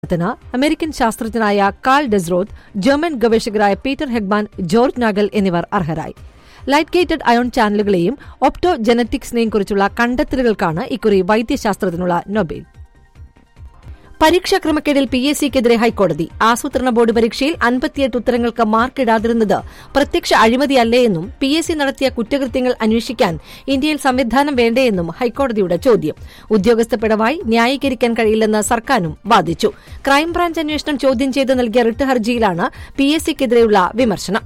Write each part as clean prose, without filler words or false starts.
American ശാസ്ത്രജ്ഞനായ call ഡെസ്റോത്ത്, German ഗവേഷകരായ Peter Hegemann, George Nagal എന്നിവർ അർഹരായി. Light gated ion ചാനലുകളെയും opto ജനറ്റിക്സിനെയും കുറിച്ചുള്ള കണ്ടെത്തലുകൾക്കാണ് ഇക്കുറി വൈദ്യശാസ്ത്രത്തിനുള്ള നൊബേൽ. പരീക്ഷാ ക്രമക്കേടിൽ PSCക്കെതിരെ ഹൈക്കോടതി. ആസൂത്രണ ബോർഡ് പരീക്ഷയിൽ 58 ഉത്തരങ്ങൾക്ക് മാർക്കിടാതിരുന്നത് പ്രത്യക്ഷ അഴിമതിയല്ലേയെന്നും PSC നടത്തിയ കുറ്റകൃത്യങ്ങൾ അന്വേഷിക്കാൻ ഇന്ത്യയിൽ സംവിധാനം വേണ്ടേയെന്നും ഹൈക്കോടതിയുടെ ചോദ്യം. ഉദ്യോഗസ്ഥ പിഴവായി ന്യായീകരിക്കാൻ കഴിയില്ലെന്ന് സർക്കാരും വാദിച്ചു. ക്രൈംബ്രാഞ്ച് അന്വേഷണം ചോദ്യം ചെയ്ത് നൽകിയ റിട്ട് ഹർജിയിലാണ് PSCക്കെതിരെയുള്ള വിമർശനം.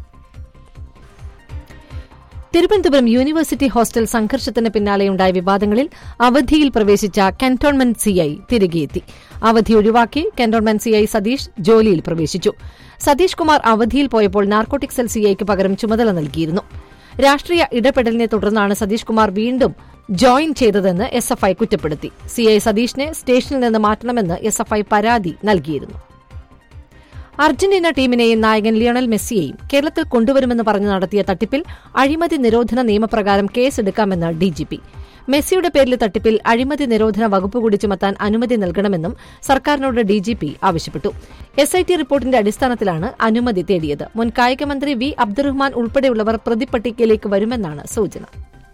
തിരുവനന്തപുരം യൂണിവേഴ്സിറ്റി ഹോസ്റ്റൽ സംഘർഷത്തിന് പിന്നാലെയുണ്ടായ വിവാദങ്ങളിൽ അവധിയിൽ പ്രവേശിച്ച കന്റോൺമെന്റ് CI തിരികെയെത്തി. അവധി ഒഴിവാക്കി കന്റോൺമെന്റ് CI സതീഷ് ജോലിയിൽ പ്രവേശിച്ചു. സതീഷ് കുമാർ അവധിയിൽ പോയപ്പോൾ നാർക്കോട്ടിക് സെൽ CIക്ക് പകരം ചുമതല നൽകിയിരുന്നു. രാഷ്ട്രീയ ഇടപെടലിനെ തുടർന്നാണ് സതീഷ് കുമാർ വീണ്ടും ജോയിൻ ചെയ്തതെന്ന് SFI കുറ്റപ്പെടുത്തി. CI സതീഷിനെ സ്റ്റേഷനിൽ നിന്ന് മാറ്റണമെന്ന് SFI പരാതി നൽകിയിരുന്നു. അർജന്റീന ടീമിനെയും നായകൻ ലിയണൽ മെസ്സിയെയും കേരളത്തിൽ കൊണ്ടുവരുമെന്ന് പറഞ്ഞ് നടത്തിയ തട്ടിപ്പിൽ അഴിമതി നിരോധന നിയമപ്രകാരം കേസെടുക്കാമെന്ന് DGP. മെസ്സിയുടെ പേരിലെ തട്ടിപ്പിൽ അഴിമതി നിരോധന വകുപ്പ് കൂടി ചുമത്താൻ അനുമതി നൽകണമെന്നും സർക്കാരിനോട് DGP ആവശ്യപ്പെട്ടു. SIT റിപ്പോർട്ടിന്റെ അടിസ്ഥാനത്തിലാണ് അനുമതി തേടിയത്. മുൻ കായികമന്ത്രി V. അബ്ദുറഹ്മാൻ ഉൾപ്പെടെയുള്ളവർ പ്രതിപട്ടികയിലേക്ക് വരുമെന്നാണ് സൂചന.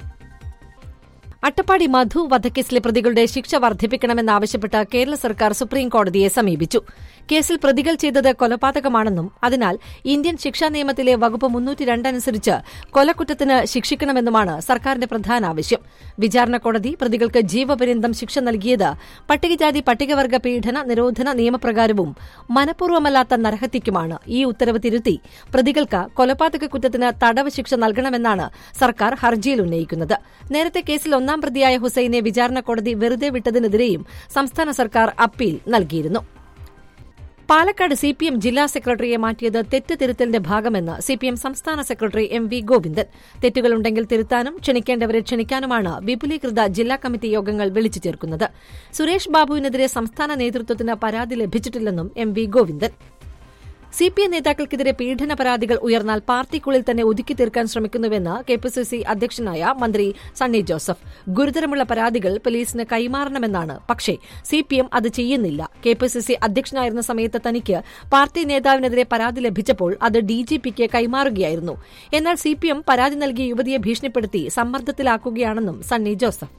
അട്ടപ്പാടി മധു വധക്കേസിലെ പ്രതികളുടെ ശിക്ഷ വർദ്ധിപ്പിക്കണമെന്നാവശ്യപ്പെട്ട് കേരള സർക്കാർ സുപ്രീംകോടതിയെ സമീപിച്ചു. കേസിൽ പ്രതികൾ ചെയ്തത് കൊലപാതകമാണെന്നും അതിനാൽ ഇന്ത്യൻ ശിക്ഷാ നിയമത്തിലെ വകുപ്പ് 302 അനുസരിച്ച് കൊലക്കുറ്റത്തിന് ശിക്ഷിക്കണമെന്നുമാണ് സർക്കാരിന്റെ പ്രധാന ആവശ്യം. വിചാരണ കോടതി പ്രതികൾക്ക് ജീവപര്യന്തം ശിക്ഷ നൽകിയത് പട്ടികജാതി പട്ടികവർഗ പീഡന നിരോധന നിയമപ്രകാരവും മനഃപൂർവ്വമല്ലാത്ത നരഹത്യക്കുമാണ്. ഈ ഉത്തരവ് തിരുത്തി പ്രതികൾക്ക് കൊലപാതക കുറ്റത്തിന് തടവ് ശിക്ഷ നൽകണമെന്നാണ് സർക്കാർ ഹർജിയിൽ ഉന്നയിക്കുന്നത്. നേരത്തെ കേസിൽ ഒന്നാം പ്രതിയായ ഹുസൈനെ വിചാരണ കോടതി വെറുതെ വിട്ടതിനെതിരെയും സംസ്ഥാന സർക്കാർ അപ്പീൽ നൽകിയിരുന്നു. പാലക്കാട് CPM ജില്ലാ സെക്രട്ടറിയെ മാറ്റിയത് തെറ്റ് തിരുത്തലിന്റെ ഭാഗമെന്ന് CPM സംസ്ഥാന സെക്രട്ടറി MV ഗോവിന്ദൻ. തെറ്റുകളുണ്ടെങ്കിൽ തിരുത്താനും ക്ഷണിക്കേണ്ടവരെ ക്ഷണിക്കാനുമാണ് വിപുലീകൃത ജില്ലാ കമ്മിറ്റി യോഗങ്ങൾ വിളിച്ചു ചേർക്കുന്നത്. സുരേഷ് ബാബുവിനെതിരെ സംസ്ഥാന നേതൃത്വത്തിന് പരാതി ലഭിച്ചിട്ടില്ലെന്നും MV ഗോവിന്ദൻ. CPM നേതാക്കൾക്കെതിരെ പീഡന പരാതികൾ ഉയർന്നാൽ പാർട്ടിക്കുള്ളിൽ തന്നെ ഒതുക്കി തീർക്കാൻ ശ്രമിക്കുന്നുവെന്ന് KPCC അധ്യക്ഷനായ മന്ത്രി സണ്ണി ജോസഫ്. ഗുരുതരമുള്ള പരാതികൾ പോലീസിന് കൈമാറണമെന്നാണ്. പക്ഷേ CPM അത് ചെയ്യുന്നില്ല. KPCC അധ്യക്ഷനായിരുന്ന സമയത്ത് തനിക്ക് പാർട്ടി നേതാവിനെതിരെ പരാതി ലഭിച്ചപ്പോൾ അത് DGPക്ക് കൈമാറുകയായിരുന്നു. എന്നാൽ CPM പരാതി നൽകിയ യുവതിയെ ഭീഷണിപ്പെടുത്തി സമ്മർദ്ദത്തിലാക്കുകയാണെന്നും സണ്ണി ജോസഫ്.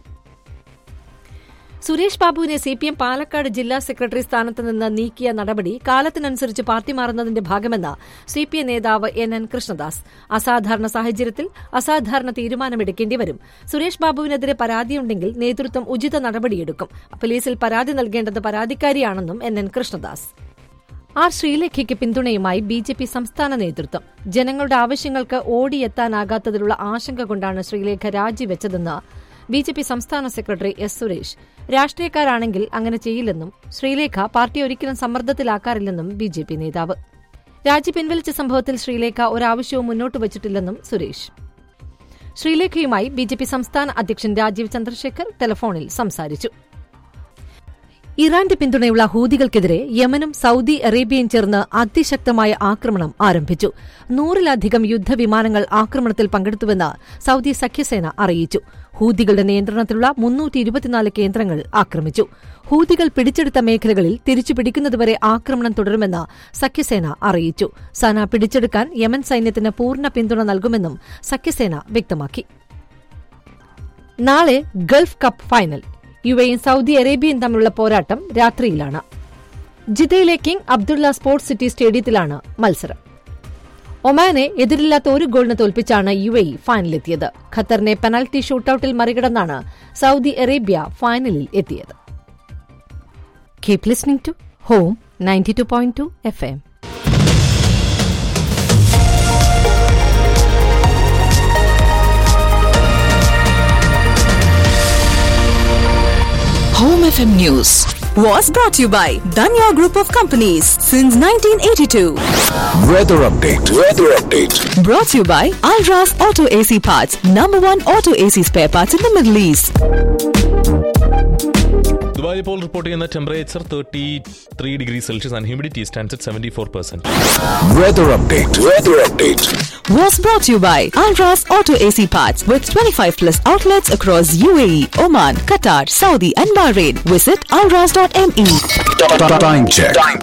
സുരേഷ് ബാബുവിനെ CPM പാലക്കാട് ജില്ലാ സെക്രട്ടറി സ്ഥാനത്ത് നിന്ന് നീക്കിയ നടപടി കാലത്തിനനുസരിച്ച് പാർട്ടി മാറുന്നതിന്റെ ഭാഗമെന്ന് CPM നേതാവ് NN കൃഷ്ണദാസ്. അസാധാരണ സാഹചര്യത്തിൽ അസാധാരണ തീരുമാനമെടുക്കേണ്ടി വരും. സുരേഷ് ബാബുവിനെതിരെ പരാതിയുണ്ടെങ്കിൽ നേതൃത്വം ഉചിത നടപടിയെടുക്കും. പോലീസിൽ പരാതി നൽകേണ്ടത് പരാതിക്കാരിയാണെന്നും NN കൃഷ്ണദാസ്. ശ്രീലേഖയ്ക്ക് പിന്തുണയുമായി BJP സംസ്ഥാന നേതൃത്വം. ജനങ്ങളുടെ ആവശ്യങ്ങൾക്ക് ഓടിയെത്താനാകാത്തതിലുള്ള ആശങ്ക കൊണ്ടാണ് ശ്രീലേഖ രാജിവെച്ചതെന്ന് BJP സംസ്ഥാന സെക്രട്ടറി S. സുരേഷ്. രാഷ്ട്രീയക്കാരാണെങ്കിൽ അങ്ങനെ ചെയ്യില്ലെന്നും ശ്രീലേഖ പാർട്ടി ഒരിക്കലും സമ്മർദ്ദത്തിലാക്കാറില്ലെന്നും BJP നേതാവ്. രാജി പിൻവലിച്ച സംഭവത്തിൽ ശ്രീലേഖ ഒരാവശ്യവും മുന്നോട്ട് വച്ചിട്ടില്ലെന്നും സുരേഷ്. ശ്രീലേഖയുമായി BJP സംസ്ഥാന അധ്യക്ഷൻ രാജീവ് ചന്ദ്രശേഖർ ടെലിഫോണിൽ സംസാരിച്ചു. ഇറാന്റെ പിന്തുണയുള്ള ഹൂതികൾക്കെതിരെ യമനും സൌദി അറേബ്യയും ചേർന്ന് അതിശക്തമായ ആക്രമണം ആരംഭിച്ചു. 100-ലധികം യുദ്ധവിമാനങ്ങൾ ആക്രമണത്തിൽ പങ്കെടുത്തുവെന്ന് സൌദി സഖ്യസേന അറിയിച്ചു. ഹൂതികളുടെ നിയന്ത്രണത്തിലുള്ള 324 കേന്ദ്രങ്ങൾ ആക്രമിച്ചു. ഹൂതികൾ പിടിച്ചെടുത്ത മേഖലകളിൽ തിരിച്ചുപിടിക്കുന്നതുവരെ ആക്രമണം തുടരുമെന്ന് സഖ്യസേന അറിയിച്ചു. സന പിടിച്ചെടുക്കാൻ യമൻ സൈന്യത്തിന് പൂർണ്ണ പിന്തുണ നൽകുമെന്നും സഖ്യസേന വ്യക്തമാക്കി. നാളെ ഗൾഫ് കപ്പ് ഫൈനൽ. UAEയും സൌദി അറേബ്യയും തമ്മിലുള്ള പോരാട്ടം രാത്രിയിലാണ്. ജിദ്ദയിലെ കിങ് അബ്ദുള്ള സ്പോർട്സ് സിറ്റി സ്റ്റേഡിയത്തിലാണ് മത്സരം. ഒമാനെ എതിരില്ലാത്ത ഒരു ഗോളിന് തോൽപ്പിച്ചാണ് UAE ഫൈനലിലെത്തിയത്. ഖത്തറിനെ പെനാൽറ്റി ഷൂട്ടൌട്ടിൽ മറികടന്നാണ് സൌദി അറേബ്യ ഫൈനലിൽ എത്തിയത്. Keep listening to home 92.2 FM. Home FM News was brought to you by Danya Group of Companies since 1982. Weather update. Brought to you by Alras Auto AC Parts, #1 auto AC spare parts in the Middle East. Dubai ഇപ്പോൾ report ചെയ്യുന്ന temperature 33 degrees Celsius and humidity stands at 74%. Weather update. Weather update. Was brought to you by Alras Auto AC Parts with 25 plus outlets across UAE, Oman, Qatar, Saudi and Bahrain. Visit alras.me. Time check.